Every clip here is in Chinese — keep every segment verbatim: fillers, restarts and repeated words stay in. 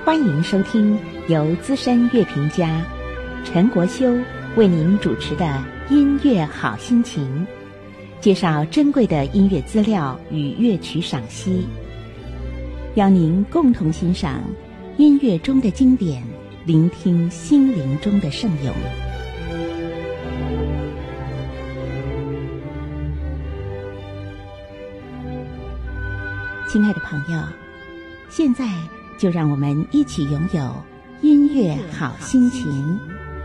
欢迎收听由资深乐评家陈国修为您主持的音乐好心情，介绍珍贵的音乐资料与乐曲赏析，邀您共同欣赏音乐中的经典，聆听心灵中的圣咏。亲爱的朋友，现在就让我们一起拥有音乐好心情。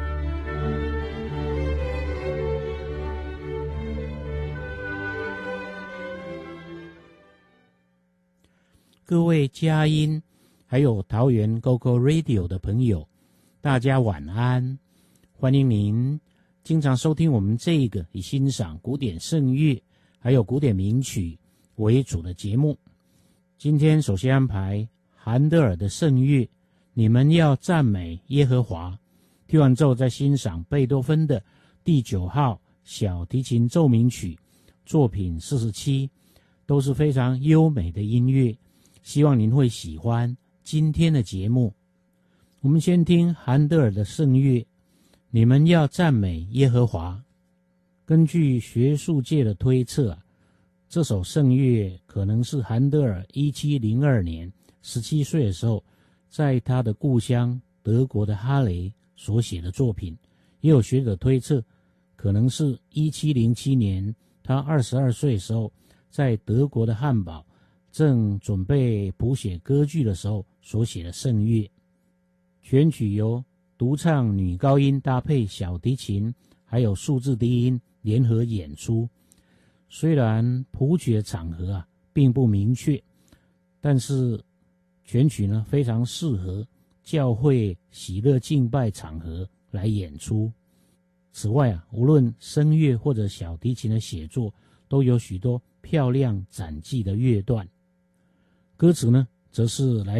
各位佳音还有桃园 Go Go Radio 的朋友，大家晚安，欢迎您经常收听我们这个以欣赏古典圣乐还有古典名曲为主的节目。今天首先安排韩德尔的圣乐，你们要赞美耶和华。听完之后再欣赏贝多芬的第九号小提琴奏鸣曲作品四十七，都是非常优美的音乐，希望您会喜欢今天的节目。我们先听韩德尔的圣乐，你们要赞美耶和华。根据学术界的推测啊，这首圣乐可能是韩德尔一七零二年十七岁的时候，在他的故乡德国的哈雷所写的作品。也有学者推测，可能是一七零七年他二十二岁的时候，在德国的汉堡正准备谱写歌剧的时候所写的圣乐。全曲由独唱女高音搭配小提琴还有数字低音联合演出。虽然谱曲的场合啊并不明确，但是全曲呢非常适合教会喜乐敬拜场合来演出。此外啊，无论声乐或者小提琴的写作，都有许多漂亮斩击的乐段。歌词呢，则是来